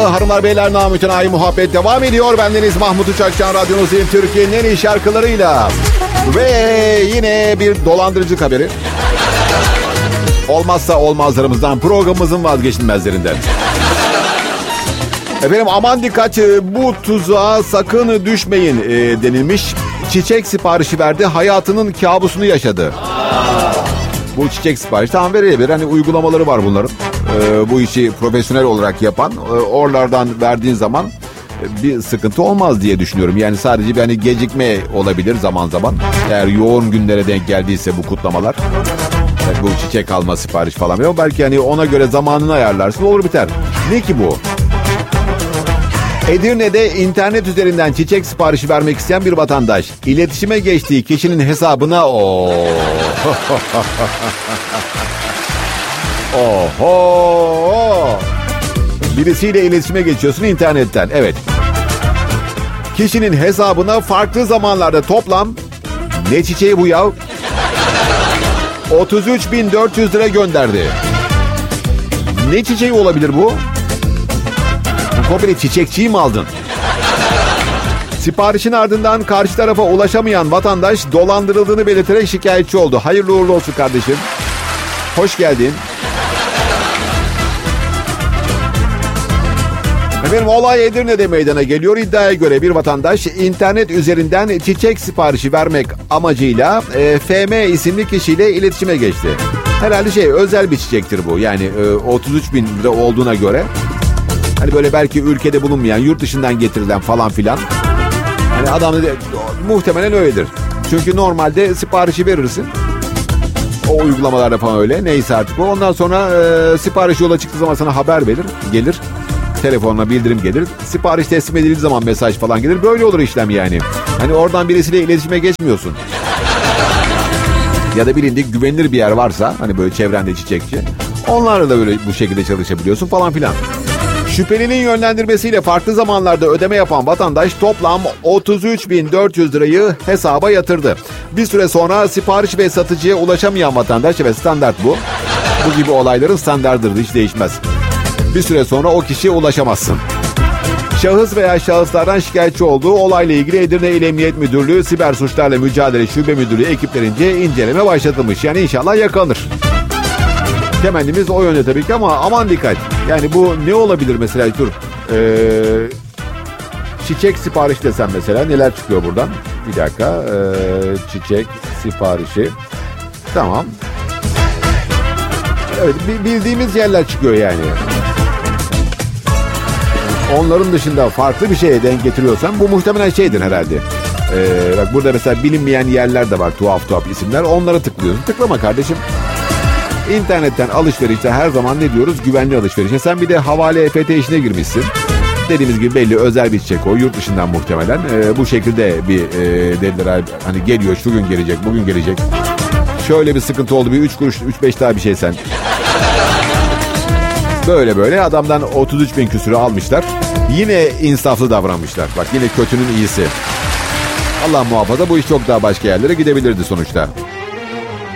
Hanımlar beyler, namütenayi muhabbet devam ediyor. Bendeniz Mahmut Uçakcan, radyonuzun Türkiye'nin en iyi şarkılarıyla. Ve yine bir dolandırıcılık haberi. Olmazsa olmazlarımızdan, programımızın vazgeçilmezlerinden. Efendim aman dikkat, bu tuzağa sakın düşmeyin denilmiş. Çiçek siparişi verdi, hayatının kabusunu yaşadı. Bu çiçek siparişi tamam verilebilir. Hani uygulamaları var bunların. Bu işi profesyonel olarak yapan. Oralardan verdiğin zaman bir sıkıntı olmaz diye düşünüyorum. Yani sadece bir hani gecikme olabilir zaman zaman. Eğer yoğun günlere denk geldiyse bu kutlamalar. Yani bu çiçek alma sipariş falan. Yok belki hani ona göre zamanını ayarlarsın, olur biter. Ne ki bu? Edirne'de internet üzerinden çiçek siparişi vermek isteyen bir vatandaş iletişime geçtiği kişinin hesabına Oho! Birisiyle iletişime geçiyorsun internetten. Evet. Kişinin hesabına farklı zamanlarda toplam ne çiçeği bu ya? 33.400 lira gönderdi. Ne çiçeği olabilir bu? Bu komple çiçekçiyi mi aldın? Siparişin ardından karşı tarafa ulaşamayan vatandaş dolandırıldığını belirterek şikayetçi oldu. Hayırlı uğurlu olsun kardeşim. Hoş geldin. Efendim olay Edirne'de meydana geliyor. İddiaya göre bir vatandaş internet üzerinden çiçek siparişi vermek amacıyla FM isimli kişiyle iletişime geçti. Herhalde özel bir çiçektir bu. Yani 33.000 lira olduğuna göre. Hani böyle belki ülkede bulunmayan, yurt dışından getirilen falan filan. Hani adam muhtemelen öyledir. Çünkü normalde siparişi verirsin. O uygulamalarda falan öyle. Neyse artık o. Ondan sonra sipariş yola çıktığı zaman sana haber gelir. Telefonuna bildirim gelir. Sipariş teslim edildiği zaman mesaj falan gelir. Böyle olur işlem yani. Hani oradan birisiyle iletişime geçmiyorsun. Ya da bilindik güvenilir bir yer varsa, hani böyle çevrende çiçekçi, onlarla da böyle bu şekilde çalışabiliyorsun falan filan. Şüphelinin yönlendirmesiyle farklı zamanlarda ödeme yapan vatandaş toplam 33.400 lirayı hesaba yatırdı. Bir süre sonra sipariş ve satıcıya ulaşamayan vatandaş, ve standart bu. Bu gibi olayların standartıdır, hiç değişmez. Bir süre sonra o kişiye ulaşamazsın. Şahıs veya şahıslardan şikayetçi olduğu olayla ilgili Edirne İl Emniyet Müdürlüğü Siber Suçlarla Mücadele Şube Müdürlüğü ekiplerince inceleme başlatılmış. Yani inşallah yakalanır. Temennimiz o yönde tabii ki, ama aman dikkat. Yani bu ne olabilir mesela? Dur. Çiçek sipariş desem mesela neler çıkıyor buradan? Bir dakika. Çiçek siparişi. Tamam. Evet, bildiğimiz yerler çıkıyor yani. Onların dışında farklı bir şeye denk getiriyorsan bu muhtemelen şeydir herhalde. Bak burada mesela bilinmeyen yerler de var, tuhaf isimler. Onlara tıklıyorsun. Tıklama kardeşim. İnternetten alışverişte her zaman ne diyoruz? Güvenli alışverişe. Sen bir de havale EFT işine girmişsin. Dediğimiz gibi belli özel bir çiçek o. Yurt dışından muhtemelen. Bu şekilde bir dediler hani geliyor, şu gün gelecek, bugün gelecek. Şöyle bir sıkıntı oldu, bir 3 kuruş 3-5 daha bir şey sen. Böyle adamdan 33.000 küsürü almışlar. Yine insaflı davranmışlar. Bak yine kötünün iyisi. Allah muhafaza, bu iş çok daha başka yerlere gidebilirdi sonuçta.